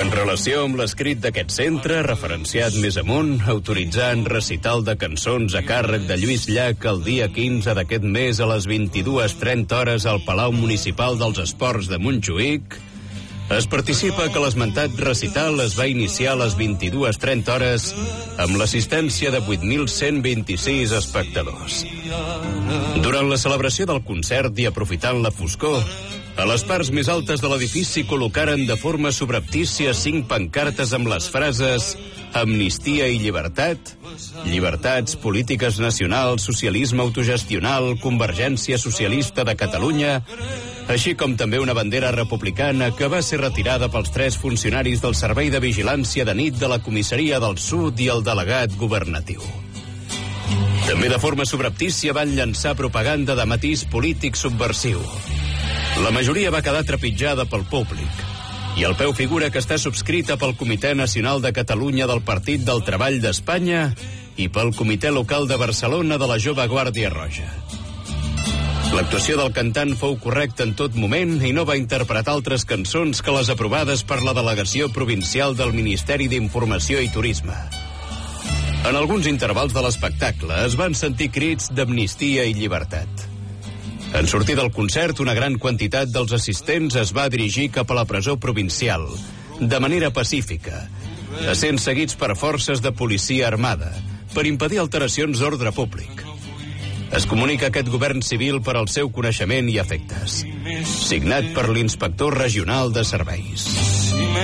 En relació amb l'escrit d'aquest centre, referenciat més amunt, autoritzant recital de cançons a càrrec de Lluís Llach el dia 15 d'aquest mes a les 22:30 hores al Palau Municipal dels Esports de Montjuïc, es participa que l'esmentat recital es va iniciar a les 22:30 hores amb l'assistència de 8.126 espectadors. Durant la celebració del concert i aprofitant la foscor, a les parts més altes de l'edifici col·locaren de forma subreptícia 5 pancartes amb les frases Amnistia i llibertat, llibertats, polítiques nacionals, socialisme autogestional, Convergència Socialista de Catalunya, així com també una bandera republicana que va ser retirada pels 3 funcionaris del Servei de Vigilància de Nit de la Comissaria del Sud i el delegat governatiu. També de forma subreptícia van llançar propaganda de matís polític subversiu. La majoria va quedar trepitjada pel públic, i al peu figura que està subscrita pel Comitè Nacional de Catalunya del Partit del Treball d'Espanya i pel Comitè Local de Barcelona de la Jove Guàrdia Roja. L'actuació del cantant fou correcta en tot moment i no va interpretar altres cançons que les aprovades per la delegació provincial del Ministeri d'Informació i Turisme. En alguns intervals de l'espectacle es van sentir crits d'amnistia i llibertat. En sortir del concert, una gran quantitat dels assistents es va dirigir cap a la presó provincial, de manera pacífica, essent seguits per forces de policia armada, per impedir alteracions d'ordre públic. Es comunica aquest govern civil per al seu coneixement i efectes. Signat per l'inspector regional de serveis.